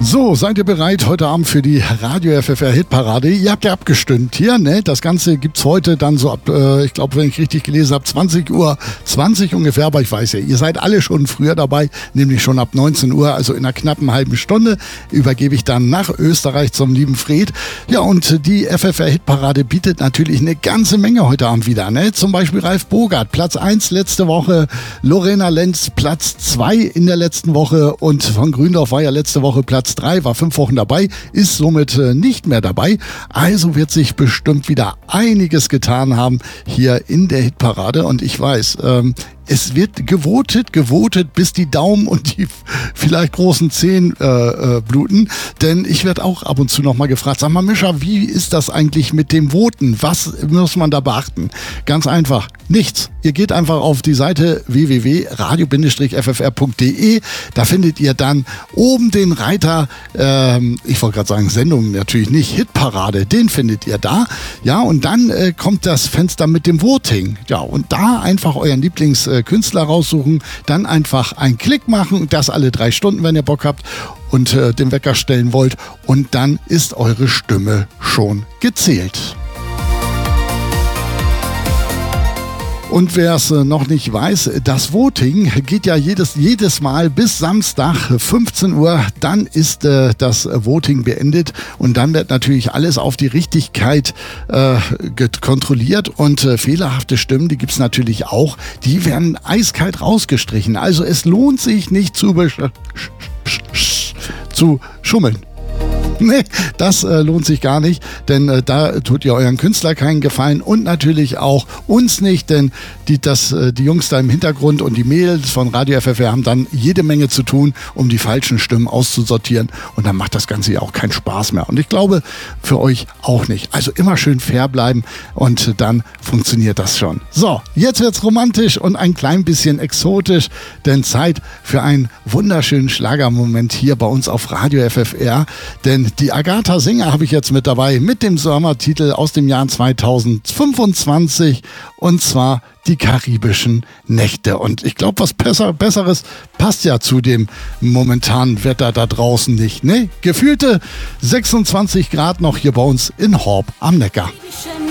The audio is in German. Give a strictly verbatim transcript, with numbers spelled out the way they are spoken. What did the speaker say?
So, seid ihr bereit heute Abend für die Radio F F R Hitparade? Ihr habt ja abgestimmt hier, ne? Das Ganze gibt's heute dann so ab, äh, ich glaube, wenn ich richtig gelesen habe, zwanzig Uhr zwanzig ungefähr, aber ich weiß ja, ihr seid alle schon früher dabei, nämlich schon ab neunzehn Uhr, also in einer knappen halben Stunde übergebe ich dann nach Österreich zum lieben Fred. Ja, und die F F R Hitparade bietet natürlich eine ganze Menge heute Abend wieder, ne? Zum Beispiel Ralf Bogart, Platz eins letzte Woche, Lorena Lenz, Platz zwei in der letzten Woche und von Gründorf war ja letzte Woche Platz drei, war fünf Wochen dabei, ist somit äh, nicht mehr dabei. Also wird sich bestimmt wieder einiges getan haben hier in der Hitparade. Und ich weiß, ähm, es wird gewotet, gewotet, bis die Daumen und die vielleicht großen Zehen äh, äh, bluten. Denn ich werde auch ab und zu nochmal gefragt, sag mal Mischa, wie ist das eigentlich mit dem Voten? Was muss man da beachten? Ganz einfach, nichts. Ihr geht einfach auf die Seite w w w punkt radio f f r punkt d e. Da findet ihr dann oben den Reiter, ähm, ich wollte gerade sagen Sendungen, natürlich nicht, Hitparade, den findet ihr da. Ja, und dann äh, kommt das Fenster mit dem Voting. Ja, und da einfach euren Lieblings äh, Künstler raussuchen, dann einfach einen Klick machen, das alle drei Stunden, wenn ihr Bock habt und äh, den Wecker stellen wollt und dann ist eure Stimme schon gezählt. Und wer es noch nicht weiß, das Voting geht ja jedes, jedes Mal bis Samstag fünfzehn Uhr. Dann ist äh, das Voting beendet und dann wird natürlich alles auf die Richtigkeit äh, kontrolliert und äh, fehlerhafte Stimmen, die gibt es natürlich auch, die werden eiskalt rausgestrichen. Also es lohnt sich nicht zu, besch- zu schummeln. Nee, das äh, lohnt sich gar nicht, denn äh, da tut ihr euren Künstler keinen Gefallen und natürlich auch uns nicht, denn die, das, äh, die Jungs da im Hintergrund und die Mädels von Radio F F R haben dann jede Menge zu tun, um die falschen Stimmen auszusortieren und dann macht das Ganze ja auch keinen Spaß mehr und ich glaube, für euch auch nicht. Also immer schön fair bleiben und äh, dann funktioniert das schon. So, jetzt wird's romantisch und ein klein bisschen exotisch, denn Zeit für einen wunderschönen Schlagermoment hier bei uns auf Radio F F R, denn die Agatha Singer habe ich jetzt mit dabei mit dem Sommertitel aus dem Jahr zweitausendfünfundzwanzig und zwar die karibischen Nächte. Und ich glaube, was besser, Besseres passt ja zu dem momentanen Wetter da draußen nicht. Ne? Gefühlte sechsundzwanzig Grad noch hier bei uns in Horb am Neckar.